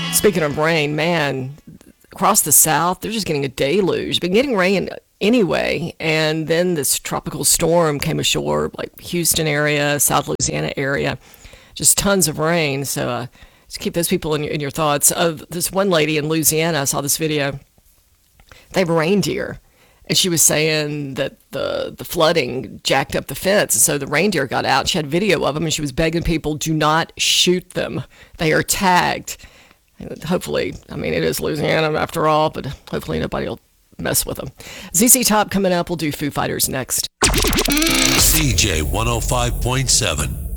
Speaking of rain, man, across the South, they're just getting a deluge. Been getting rain anyway, and then this tropical storm came ashore, like Houston area, South Louisiana area, just tons of rain. So just keep those people in your thoughts. Of this one lady in Louisiana, I saw this video. They have reindeer, and she was saying that the flooding jacked up the fence, and so the reindeer got out. She had video of them, and she was begging people, do not shoot them. They are tagged. Hopefully, I mean, it is Louisiana after all, but hopefully nobody will mess with them. ZZ Top coming up. We'll do Foo Fighters next. CJ 105.7.